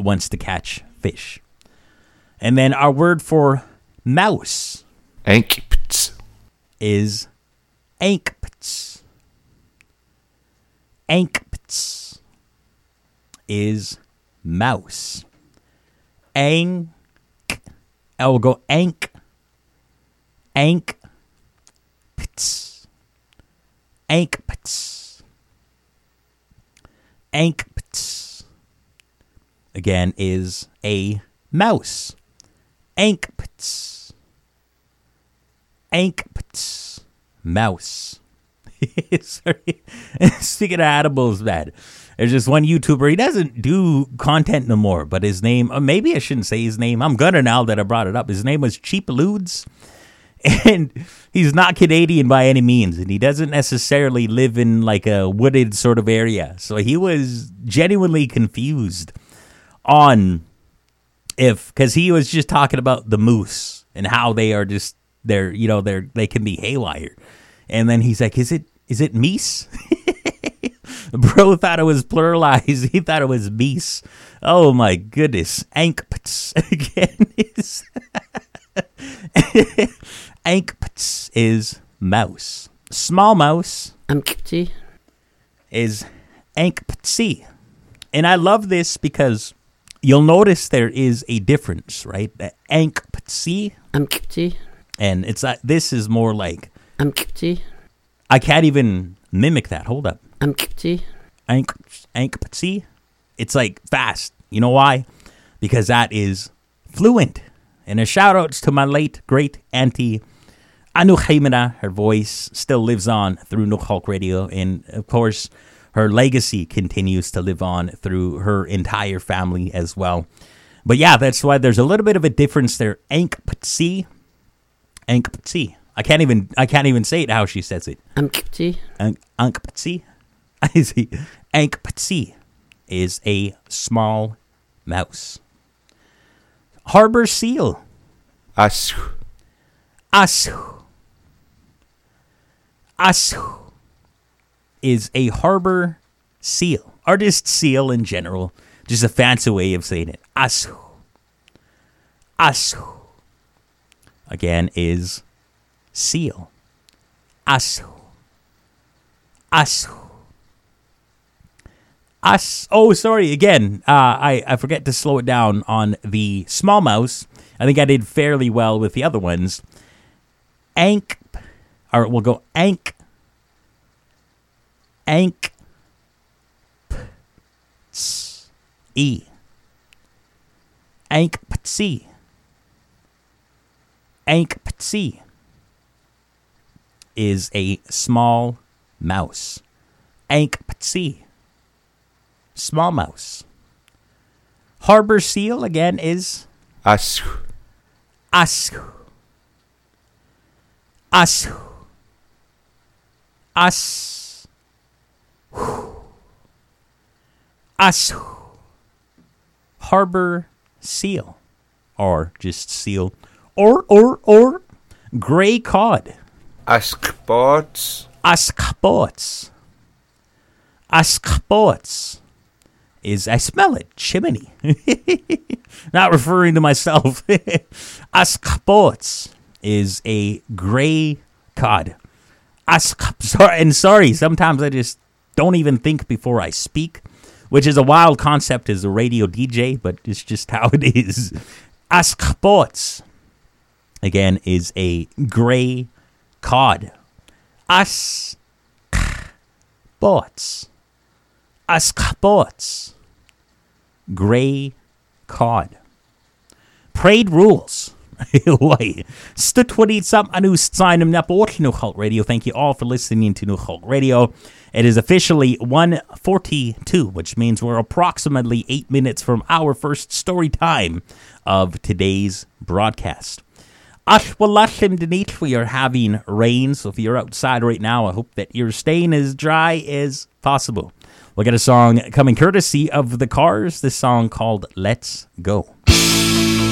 wants to catch fish. And then our word for mouse Ankpts. is ankpts. Ankpts is mouse. Ank. I will go ank. Ankpts. Ankpts. Ankpts. Again, is a mouse. Ankpts. Ankpts. Mouse. Sorry. Speaking of animals, man. There's just one YouTuber. He doesn't do content no more, but his name, maybe I shouldn't say his name. I'm gonna now that I brought it up. His name was Cheap Ludes. And he's not Canadian by any means. And he doesn't necessarily live in like a wooded sort of area. So he was genuinely confused on because he was just talking about the moose and how they are just, they can be haywire. And then he's like, is it meese? Bro thought it was pluralized. He thought it was meese. Oh my goodness. Ankpts again is Ankpts is mouse. Small mouse Ankpti is Ankptsi. And I love this because you'll notice there is a difference, right? The Ankptsi Ankpti and it's this is more like Ankpti I can't even mimic that. Hold up. Ankpti Ankptsi. It's like fast. You know why? Because that is fluent. And a shout outs to my late great auntie Anu Jaimina. Her voice still lives on through Nukhalk Radio, and of course her legacy continues to live on through her entire family as well. But yeah, that's why there's a little bit of a difference there. Ankptsi. Ankptsi. I can't even say it how she says it. Ankpti Ankptsi. I see. Ankptsi is a small mouse. Harbor seal. Asu. Asu. Asu is a harbor seal. Or just seal in general. Just a fancy way of saying it. Asu. Asu. Again is seal. Asu. Asu. Oh, sorry. Again, I forget to slow it down on the small mouse. I think I did fairly well with the other ones. Ank. All right, we'll go ank. Ank. E. Ankptsi. Ankptsi is a small mouse. Ankptsi. Small mouse. Harbor seal again is Asu. Asu. Asu. As. Asu. Harbor seal. Or just seal. Or gray cod. Askbots. Askbots. Askbots is, I smell it, chimney. Not referring to myself. Askbots is a gray cod. Sorry, sometimes I just don't even think before I speak, which is a wild concept as a radio DJ, but it's just how it is. Askbots, again, is a gray cod. Askbots. Askbots. Gray cod. Parade rules. Why? Stutwaditsam anu signem naport Nukhalk Radio. Thank you all for listening to Nukhalk Radio. It is officially 1:42, which means we're approximately 8 minutes from our first story time of today's broadcast. Ashwalashim Denit, we are having rain, so if you're outside right now, I hope that you're staying as dry as possible. We'll get a song coming courtesy of The Cars, this song called Let's Go.